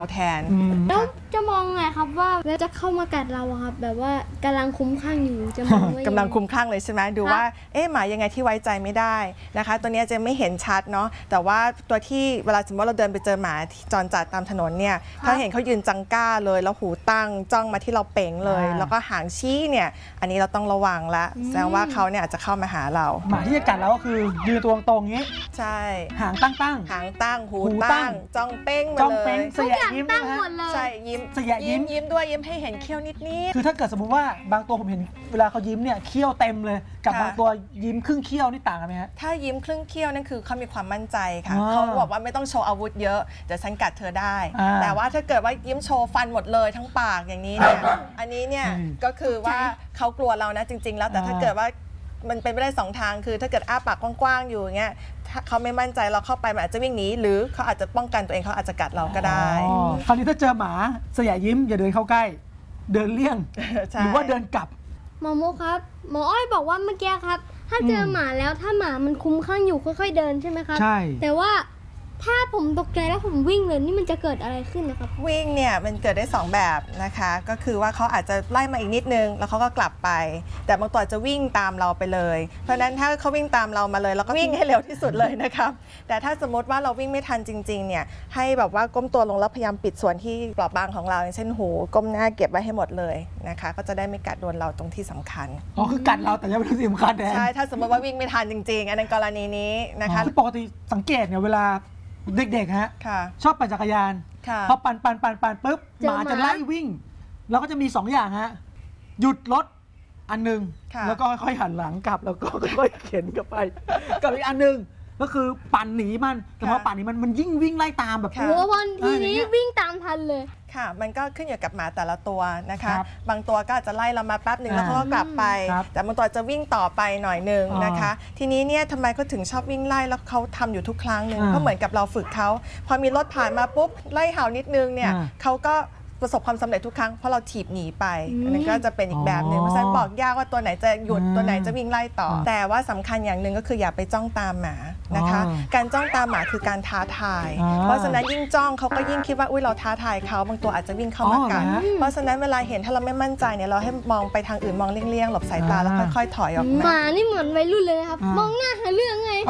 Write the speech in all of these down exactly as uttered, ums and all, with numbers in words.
แทนแล้วจะมองไงครับว่าแล้วจะเข้ามากัดเราครับแบบว่ากำลังคุ้มข้างอยู่จะมองว่ากำลังคุ้มข้างเลยใช่ไหมดูว่าเอ๊ะหมายังไงที่ไว้ใจไม่ได้นะคะตัวนี้จะไม่เห็นชัดเนาะแต่ว่าตัวที่เวลาสมมติเราเดินไปเจอหมาที่จรจัดตามถนนเนี่ยถ้าเห็นเขายืนจังก้าเลยแล้วหูตั้งจ้องมาที่เราเป่งเลยแล้วก็หางชี้เนี่ยอันนี้เราต้องระวังละแสดงว่าเขาเนี่ยอาจจะเข้ามาหาเราหมาที่จะกัดเราก็คือยืนตัวตรงๆนี้ใช่หางตั้งตั้งหางตั้งหูตั้งจ้องเป้งมาเลยเสียยิ้มนะฮะใช่ยิ้มยิ้มยิ้มด้วยยิ้มให้เห็นเขี้ยวนิดๆคือถ้าเกิดสมมุติว่าบางตัวผมเห็นเวลาเขายิ้มเนี่ยเขี้ยวเต็มเลยกับบางตัวยิ้มครึ่งเขี้ยวนี่ต่างกันไหมฮะถ้ายิ้มครึ่งเขี้ยวนั่นคือเขามีความมั่นใจค่ะเขาบอกว่าไม่ต้องโชว์อาวุธเยอะเดี๋ยวฉันกัดเธอได้แต่ว่าถ้าเกิดว่ายิ้มโชว์ฟันหมดเลยทั้งปากอย่างนี้เนี่ยอันนี้เนี่ยก็คือว่าเขากลัวเรานะจริงๆแล้วแต่ถ้าเกิดว่ามันเป็นไปได้สองทางคือถ้าเกิดอ้าปากกว้างๆอยู่เงี้ยถ้าเขาไม่มั่นใจเราเข้าไปมันอาจจะวิ่งหนีหรือเขาอาจจะป้องกันตัวเองเขาอาจจะกัดเราก็ได้คราวนี้ถ้าเจอหมาสยะยิ้มอย่าเดินเข้าใกล้เดินเลี่ยงหรือว่าเดินกลับหมอโมครับหมออ้อยบอกว่าเมื่อกี้ครับถ้าเจอหมาแล้วถ้าหมามันคุ้มข้างอยู่ค่อยๆเดินใช่ไหมครับใช่แต่ว่าถ้าผมตกใจแล้วผมวิ่งเลยนี่มันจะเกิดอะไรขึ้นนะครับวิ่งเนี่ยมันเกิดได้สองแบบนะคะก็คือว่าเขาอาจจะไล่มาอีกนิดนึงแล้วเขาก็กลับไปแต่บางตัวจะวิ่งตามเราไปเลยเพราะฉะนั้นถ้าเขาวิ่งตามเรามาเลยเราก็วิ่งให้เร็วที่สุดเลยนะครับแต่ถ้าสมมติว่าเราวิ่งไม่ทันจริงๆเนี่ยให้แบบว่าก้มตัวลงแล้วพยายามปิดส่วนที่เปราะบางของเราอย่างเช่นหูก้มหน้าเก็บไว้ให้หมดเลยนะคะก็จะได้ไม่กัดโดนเราตรงที่สำคัญอ๋อคือกัดเราแต่ยังไม่ถึงที่สำคัญแทนใช่ถ้าสมมติว่าวิ่งไม่ทันจริงๆอันนั้นกรณีนี้นะคะปกติสังเกตเนี่ยเวลาเด็กๆฮะชอบปั่นจักรยานพอปั่นปั่นปั่นปั่นปุ๊บหมาจะไล่วิ่งแล้วก็จะมีสองอย่างฮะหยุดรถอันหนึ่งแล้วก็ค่อยๆหันหลังกลับแล้วก็ค่อยๆเข็นกลับไปกับอีกอันหนึ่งก็คือปั่นหนีมันแต่พอปั่นหนีมันมันยิ่งวิ่งไล่ตามแบบโอ้โหทีนี้วิ่งตามทันเลยค่ะมันก็ขึ้นอยู่กับหมาแต่ละตัวนะคะบางตัวก็จะไล่เรามาแป๊บหนึ่งแล้วเขาก็กลับไปแต่บางตัวจะวิ่งต่อไปหน่อยหนึ่งนะคะทีนี้เนี่ยทำไมเขาถึงชอบวิ่งไล่แล้วเขาทำอยู่ทุกครั้งหนึ่งก็เหมือนกับเราฝึกเขาพอมีรถผ่านมาปุ๊บไล่เห่านิดนึงเนี่ยเขาก็ประสบความสำเร็จทุกครั้งเพราะเราถีบหนีไปอันนั้นก็จะเป็นอีกแบบหนึ่งเพราะฉะนั้นบอกยากว่าตัวไหนจะหยุดตัวไหนจะวิ่งไล่ต่อแต่ว่าสำคัญอย่างหนึ่งก็คืออย่าไปจ้องตามหมานะคะการจ้องตามหมาคือการท้าทายเพราะฉะนั้นยิ่งจ้องเขาก็ยิ่งคิดว่าอุ้ยเราท้าทายเขาบางตัวอาจจะวิ่งเข้ามากัดเพราะฉะนั้นเวลาเห็นถ้าเราไม่มั่นใจเนี่ยเราให้มองไปทางอื่นมองเลี่ยงๆหลบสายตาแล้วค่อยๆถอยออกมาหมานี่เหมือนวัยรุ่นเลยนะครับมองหน้าหาเรื่องไง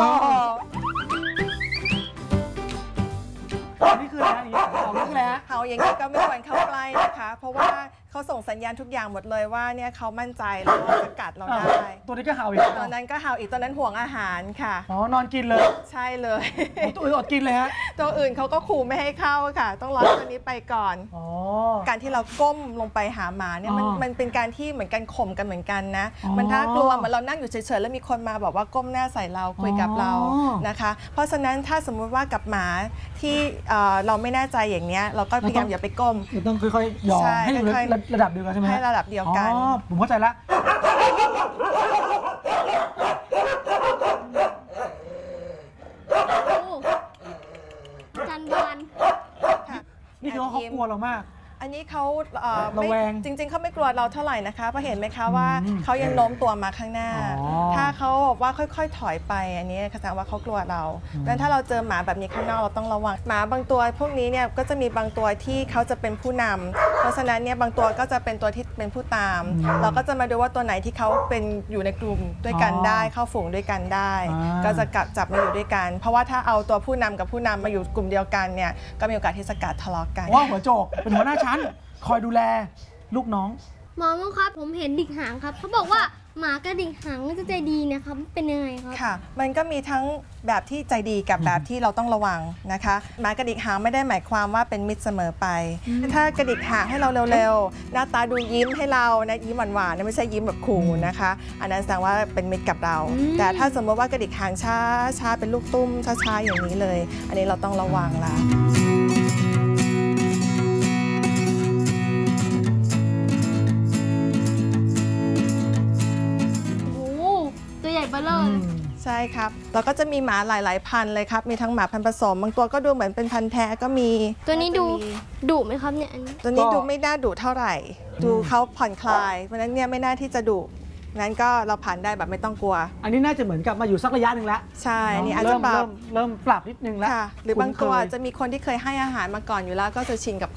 นี่คืออะไรนี่เห่านี่คืออะไรฮะเห่าอย่างนี้ก็ไม่ควรเข้าใกล้นะคะเพราะว่าเขาส่งสัญญาณทุกอย่างหมดเลยว่าเนี่ยเขามั่นใจแล้วจะกัดเราได้ตัวนี้ก็เห่าอีกตอนนั้นก็เห่าอีกตอนนั้นห่วงอาหารค่ะอ๋อนอนกินเลยใช่เลยตัวอื่นอดกินเลยฮะตัวอื่นเขาก็ขู่ไม่ให้เข้าค่ะต้องรอตัวนี้ไปก่อนการที่เราก้มลงไปหาหมาเนี่ยมันมันเป็นการที่เหมือนกันข่มกันเหมือนกันนะมันน่ากลัวเหมือนเรานั่งอยู่เฉยๆแล้วมีคนมาบอกว่าก้มหน้าใส่เราคุยกับเรานะคะเพราะฉะนั้นถ้าสมมุติว่ากับหมาที่เราไม่แน่ใจอย่างเนี้ยเราก็พยายามอย่าไปก้มต้องค่อยๆยอมให้ระดับเดียวกันใช่ไหมให้ระดับเดียวกันอ๋อผมเข้าใจละจันบานนี่คือเขากลัวเรามากอันนี้เขาจริงๆเขาไม่กลัวเราเท่าไหร่นะคะเพราะเห็นไหมคะว่าเขายังโน้มตัวมาข้างหน้าถ้าเขาบอกว่าค่อยๆถอยไปอันนี้แสดงว่าเขากลัวเราดังนั้นถ้าเราเจอหมาแบบนี้ข้างนอกเราต้องระวังหมาบางตัวพวกนี้เนี่ยก็จะมีบางตัวที่เขาจะเป็นผู้นำเพราะฉะนั้นเนี่ยบางตัวก็จะเป็นตัวที่เป็นผู้ตามเราก็จะมาดูว่าตัวไหนที่เขาเป็นอยู่ในกลุ่มด้วยกันได้เข้าฝูงด้วยกันได้ก็จะจับมาอยู่ด้วยกันเพราะว่าถ้าเอาตัวผู้นำกับผู้นำมาอยู่กลุ่มเดียวกันเนี่ยก็มีโอกาสที่จะกัดทะเลาะกันว่าหัวโจกเป็นหัวหน้าชั้นคอยดูแลลูกน้องหมอมครับผมเห็นดิกหางครับเขาบอกว่าหมากระดิกหางจะใจดีนะครับเป็นยังไงครับค่ะมันก็มีทั้งแบบที่ใจดีกับแบบที่เราต้องระวังนะคะหมากระดิกหางไม่ได้หมายความว่าเป็นมิตรเสมอไปถ้ากระดิกหางให้เราเร็วๆหน้าตาดูยิ้มให้เรานะยิ้มหวานๆไม่ใช่ยิ้มแบบขู่นะคะอันนั้นแสดงว่าเป็นมิตรกับเราแต่ถ้าสมมติว่ากระดิกหางช้าช้าเป็นลูกตุ้มช้าๆอย่างนี้เลยอันนี้เราต้องระวังละใช่ครับแล้วก็จะมีหมาหลายๆพันธุ์เลยครับมีทั้งหมาพันธุ์ผสมบางตัวก็ดูเหมือนเป็นพันธุ์แท้ก็มีตัวนี้ดูดุไหมครับเนี่ยตัวนี้ดูไม่น่าดุเท่าไหร่ดูเขาผ่อนคลายเพราะนั้นเนี่ยไม่น่าที่จะดุนั้นก็เราผ่านได้แบบไม่ต้องกลัวอันนี้น่าจะเหมือนกับมาอยู่สักระยะหนึ่งแล้วใช่อันนี่อาจเริ่จะมปรัเริ่บมเริ่มปรับนิดนึงแล้วค่ะหรือบางตัวคุ้นเคยจะมีคนที่เคยให้อาหารมาก่อนอยู่แล้วก็จะชินกับ